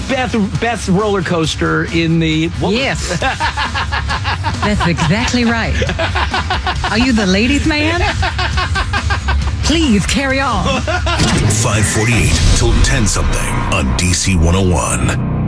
Beth's roller coaster in the... Yes. That's exactly right. Are you the ladies' man? Please carry on. 5:48 till 10 something on DC 101.